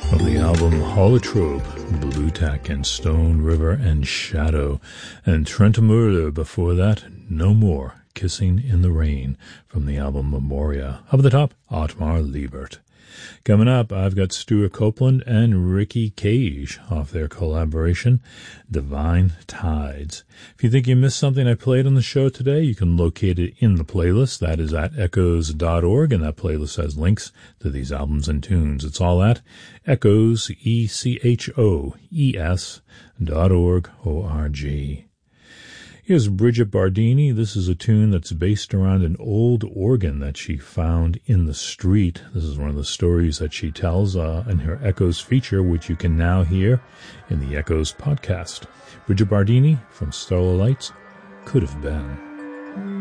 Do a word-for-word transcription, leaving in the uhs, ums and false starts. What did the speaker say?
From the album Holotrope, Blue Tack and Stone River and Shadow, and Trentemurder before that, No More, Kissing in the Rain, from the album Memoria. Up at the top, Otmar Liebert. Coming up, I've got Stuart Copeland and Ricky Cage off their collaboration, Divine Tides. If you think you missed something I played on the show today, you can locate it in the playlist. That is at echoes dot org, and that playlist has links to these albums and tunes. It's all at echoes, E C H O E S dot org, O R G. Here's Bridget Bardini. This is a tune that's based around an old organ that she found in the street. This is one of the stories that she tells uh, in her Echoes feature, which you can now hear in the Echoes podcast. Bridget Bardini from Starlight Lights, Could Have Been.